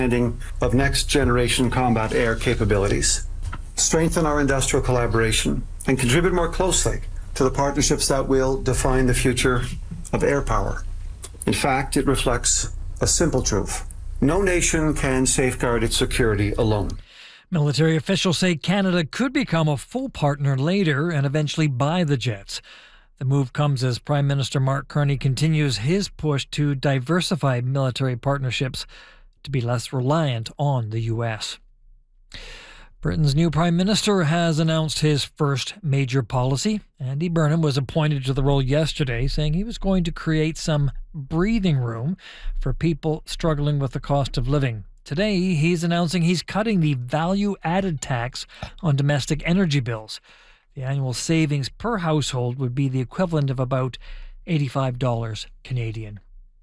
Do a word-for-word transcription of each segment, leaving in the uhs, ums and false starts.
understanding of next-generation combat air capabilities, strengthen our industrial collaboration, and contribute more closely to the partnerships that will define the future of air power. In fact, it reflects a simple truth. No nation can safeguard its security alone. Military officials say Canada could become a full partner later and eventually buy the jets. The move comes as Prime Minister Mark Carney continues his push to diversify military partnerships to be less reliant on the U S. Britain's new Prime Minister has announced his first major policy. Andy Burnham was appointed to the role yesterday, saying he was going to create some breathing room for people struggling with the cost of living. Today, he's announcing he's cutting the value-added tax on domestic energy bills. The annual savings per household would be the equivalent of about eighty-five dollars Canadian.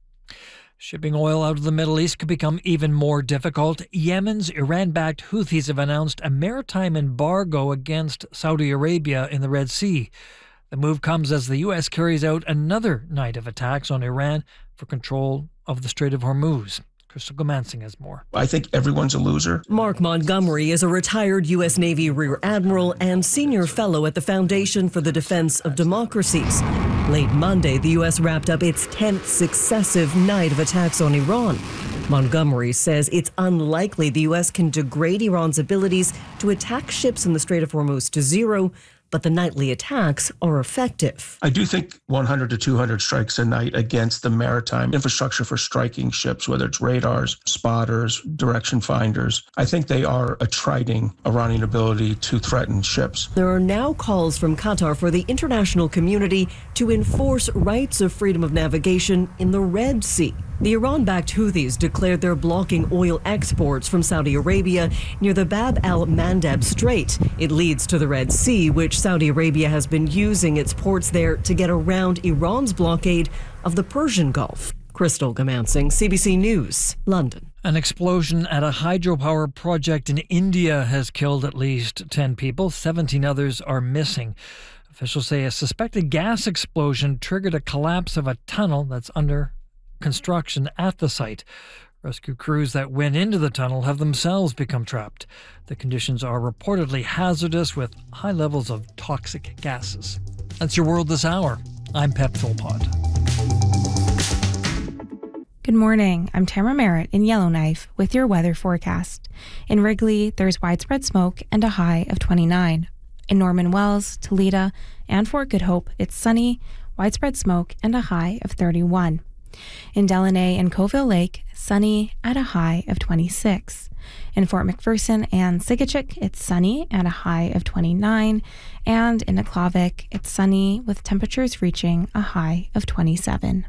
Shipping oil out of the Middle East could become even more difficult. Yemen's Iran-backed Houthis have announced a maritime embargo against Saudi Arabia in the Red Sea. The move comes as the U S carries out another night of attacks on Iran for control of the Strait of Hormuz. Crystal Gomansing has more. I think everyone's a loser. Mark Montgomery is a retired U S Navy Rear Admiral and senior fellow at the Foundation for the Defense of Democracies. Late Monday, the U S wrapped up its tenth successive night of attacks on Iran. Montgomery says it's unlikely the U S can degrade Iran's abilities to attack ships in the Strait of Hormuz to zero, but the nightly attacks are effective. I do think one hundred to two hundred strikes a night against the maritime infrastructure for striking ships, whether it's radars, spotters, direction finders. I think they are attriting Iranian ability to threaten ships. There are now calls from Qatar for the international community to enforce rights of freedom of navigation in the Red Sea. The Iran-backed Houthis declared they're blocking oil exports from Saudi Arabia near the Bab al-Mandab Strait. It leads to the Red Sea, which Saudi Arabia has been using its ports there to get around Iran's blockade of the Persian Gulf. Crystal Gomansing, C B C News, London. An explosion at a hydropower project in India has killed at least ten people. seventeen others are missing. Officials say a suspected gas explosion triggered a collapse of a tunnel that's under construction at the site. Rescue crews that went into the tunnel have themselves become trapped. The conditions are reportedly hazardous with high levels of toxic gases. That's your world this hour. I'm Pep Philpott. Good morning. I'm Tamara Merritt in Yellowknife with your weather forecast. In Wrigley, there's widespread smoke and a high of twenty-nine. In Norman Wells, Toledo, and Fort Good Hope, it's sunny, widespread smoke, and a high of thirty-one. In Delaney and Coville Lake, sunny at a high of twenty-six. In Fort McPherson and Sigachik, it's sunny at a high of twenty-nine. And in Aklavik, it's sunny with temperatures reaching a high of twenty-seven.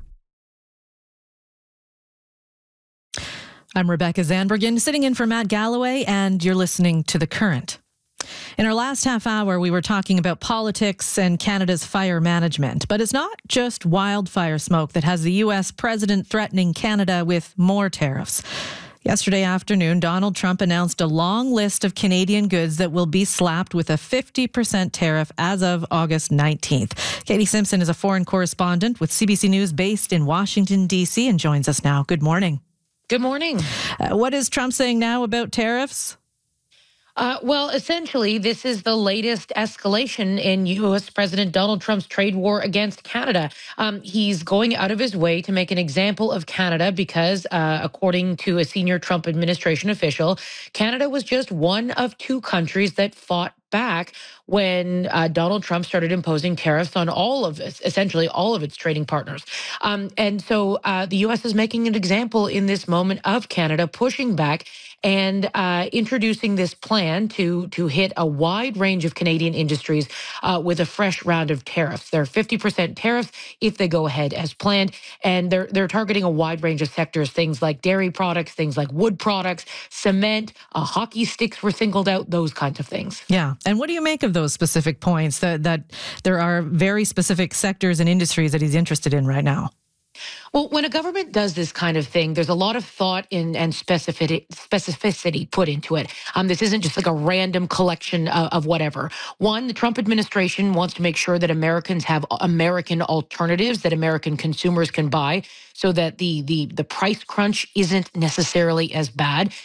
I'm Rebecca Zandbergen, sitting in for Matt Galloway, and you're listening to The Current. In our last half hour, we were talking about politics and Canada's fire management. But it's not just wildfire smoke that has the U S president threatening Canada with more tariffs. Yesterday afternoon, Donald Trump announced a long list of Canadian goods that will be slapped with a fifty percent tariff as of August nineteenth. Katie Simpson is a foreign correspondent with C B C News based in Washington, D C, and joins us now. Good morning. Good morning. Uh, what is Trump saying now about tariffs? Uh, well, essentially, this is the latest escalation in U S President Donald Trump's trade war against Canada. Um, he's going out of his way to make an example of Canada because, uh, according to a senior Trump administration official, Canada was just one of two countries that fought back when uh, Donald Trump started imposing tariffs on all of its, essentially all of its trading partners. Um, and so uh, the U S is making an example in this moment of Canada pushing back and uh, introducing this plan to to hit a wide range of Canadian industries uh, with a fresh round of tariffs. There are fifty percent tariffs if they go ahead as planned, and they're they're targeting a wide range of sectors, things like dairy products, things like wood products, cement, uh, hockey sticks were singled out, those kinds of things. Yeah, and what do you make of those specific points, that, that there are very specific sectors and industries that he's interested in right now? Well, when a government does this kind of thing, there's a lot of thought in, and specificity, specificity put into it. Um, this isn't just like a random collection of, of whatever. One, the Trump administration wants to make sure that Americans have American alternatives that American consumers can buy, so that the the the price crunch isn't necessarily as bad